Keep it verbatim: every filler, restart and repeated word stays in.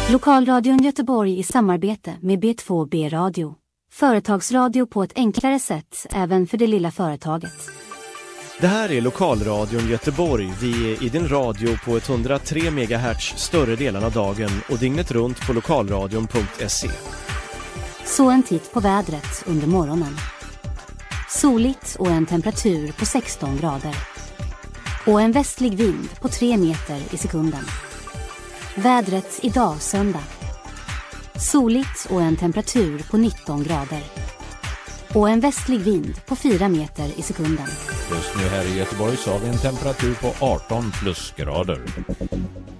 Lokalradion Göteborg i samarbete med B två B Radio. Företagsradio på ett enklare sätt även för det lilla företaget. Det här är Lokalradion Göteborg. Vi är i din radio på etthundratre megahertz större delen av dagen och dygnet runt på lokalradion punkt se. Så en titt på vädret under morgonen. Soligt och en temperatur på sexton grader. Och en västlig vind på tre meter i sekunden. Vädret idag söndag. Soligt och en temperatur på nitton grader. Och en västlig vind på fyra meter i sekunden. Just nu här i Göteborg så har vi en temperatur på arton plusgrader.